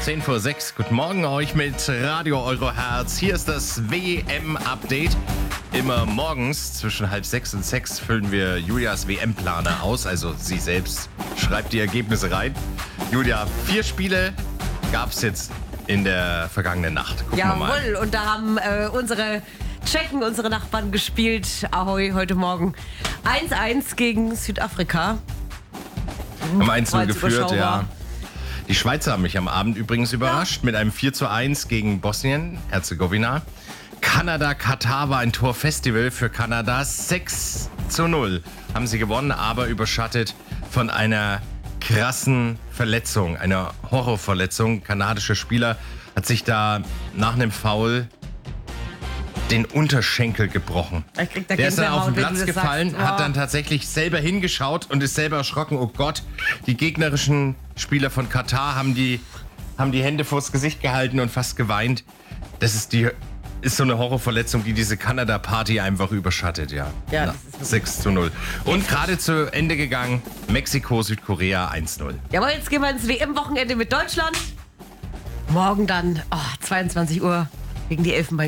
10:06 Guten Morgen euch mit Radio Euroherz. Hier ist das WM-Update. Immer morgens zwischen 5:30 und 6 füllen wir Julias WM-Planer aus. Also sie selbst schreibt die Ergebnisse rein. Julia, 4 Spiele gab es jetzt in der vergangenen Nacht. Gucken wir mal. Jawohl, und da haben unsere Tschechen, unsere Nachbarn gespielt. Ahoi, heute Morgen 1:1 gegen Südafrika. Haben 1:0 war jetzt geführt, überschaubar. ja. Die Schweizer haben mich am Abend übrigens überrascht mit einem 4:1 gegen Bosnien-Herzegowina. Kanada, Katar war ein Torfestival für Kanada. 6:0 haben sie gewonnen, aber überschattet von einer krassen Verletzung, einer Horrorverletzung. Kanadischer Spieler hat sich da nach einem Foul den Unterschenkel gebrochen. Der ist dann auf den Platz gefallen, hat dann tatsächlich selber hingeschaut und ist selber erschrocken. Oh Gott, die gegnerischen Spieler von Katar haben die Hände vors Gesicht gehalten und fast geweint. Das ist so eine Horrorverletzung, die diese Kanada-Party einfach überschattet, ja. Ja, das ist 6:0. Und gerade zu Ende gegangen, Mexiko, Südkorea 1:0. Jawohl, jetzt gehen wir ins WM-Wochenende mit Deutschland. Morgen dann 22 Uhr gegen die Elfenbein.